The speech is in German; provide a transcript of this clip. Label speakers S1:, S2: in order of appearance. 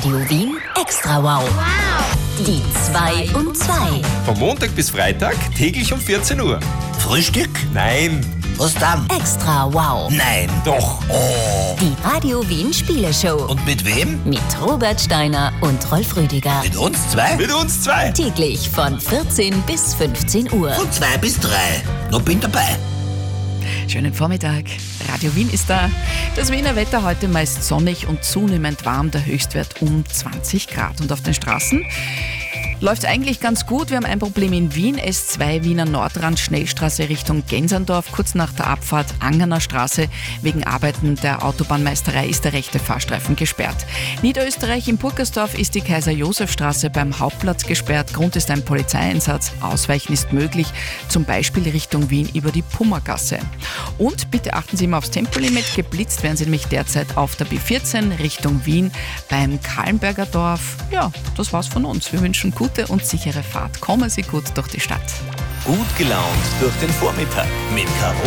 S1: Radio Wien Extra Wow. Die 2 um 2.
S2: Von Montag bis Freitag täglich um 14 Uhr.
S3: Frühstück?
S2: Nein.
S3: Was dann?
S1: Extra Wow.
S3: Nein.
S2: Doch.
S3: Oh.
S1: Die Radio Wien Spieleshow.
S3: Und mit wem?
S1: Mit Robert Steiner und Rolf Rüdiger.
S3: Mit uns zwei?
S2: Mit uns zwei.
S1: Täglich von 14 bis 15 Uhr.
S3: Von 2 bis 3. Noch bin dabei.
S4: Schönen Vormittag. Radio Wien ist da. Das Wiener Wetter heute meist sonnig und zunehmend warm, der Höchstwert um 20 Grad. Und auf den Straßen läuft es eigentlich ganz gut. Wir haben ein Problem in Wien, S2 Wiener Nordrand, Schnellstraße Richtung Genserndorf. Kurz nach der Abfahrt Angerner Straße. Wegen Arbeiten der Autobahnmeisterei ist der rechte Fahrstreifen gesperrt. Niederösterreich in Burgersdorf ist die Kaiser-Josef-Straße beim Hauptplatz gesperrt. Grund ist ein Polizeieinsatz. Ausweichen ist möglich, zum Beispiel Richtung Wien über die Pummergasse. Und bitte achten Sie immer aufs Tempolimit. Geblitzt werden Sie nämlich derzeit auf der B14 Richtung Wien beim Kahlenberger Dorf. Ja, das war's von uns. Wir wünschen gute und sichere Fahrt. Kommen Sie gut durch die Stadt.
S2: Gut gelaunt durch den Vormittag mit Caro